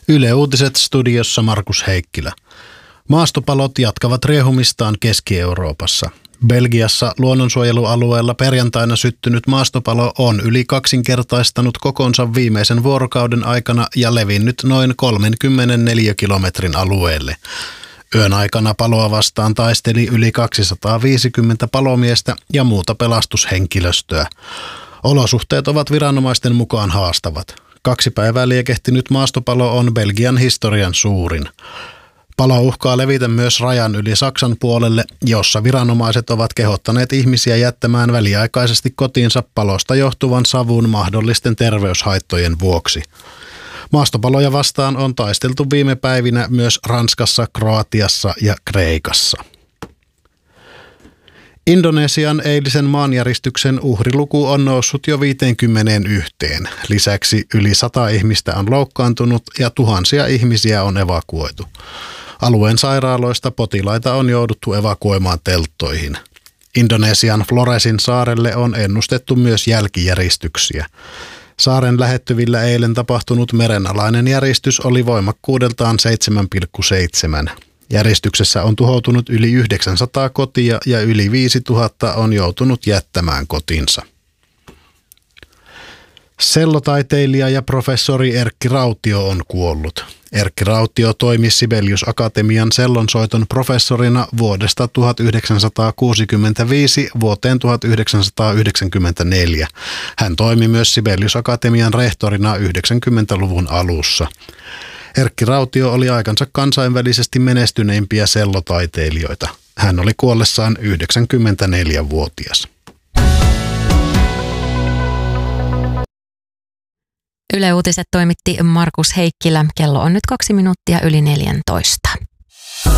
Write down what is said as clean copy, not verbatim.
Yle Uutiset studiossa Markus Heikkilä. Maastopalot jatkavat riehumistaan Keski-Euroopassa. Belgiassa luonnonsuojelualueella perjantaina syttynyt maastopalo on yli kaksinkertaistanut kokonsa viimeisen vuorokauden aikana ja levinnyt noin 34 kilometrin alueelle. Yön aikana paloa vastaan taisteli yli 250 palomiestä ja muuta pelastushenkilöstöä. Olosuhteet ovat viranomaisten mukaan haastavat. 2 päivää liekehtinyt maastopalo on Belgian historian suurin. Palo uhkaa levitä myös rajan yli Saksan puolelle, jossa viranomaiset ovat kehottaneet ihmisiä jättämään väliaikaisesti kotiinsa palosta johtuvan savun mahdollisten terveyshaittojen vuoksi. Maastopaloja vastaan on taisteltu viime päivinä myös Ranskassa, Kroatiassa ja Kreikassa. Indonesian eilisen maanjäristyksen uhriluku on noussut jo 51. Lisäksi yli 100 ihmistä on loukkaantunut ja tuhansia ihmisiä on evakuoitu. Alueen sairaaloista potilaita on jouduttu evakuoimaan telttoihin. Indonesian Floresin saarelle on ennustettu myös jälkijäristyksiä. Saaren lähettyvillä eilen tapahtunut merenalainen järistys oli voimakkuudeltaan 7,7. Järjestyksessä on tuhoutunut yli 900 kotia ja yli 5000 on joutunut jättämään kotinsa. Sellotaiteilija ja professori Erkki Rautio on kuollut. Erkki Rautio toimi Sibelius Akatemian sellonsoiton professorina vuodesta 1965 vuoteen 1994. Hän toimi myös Sibelius Akatemian rehtorina 90-luvun alussa. Erkki Rautio oli aikansa kansainvälisesti menestyneimpiä sellotaiteilijoita. Hän oli kuollessaan 94-vuotias. Yle Uutiset toimitti Markus Heikkilä. Kello on nyt 2 minuuttia yli 14.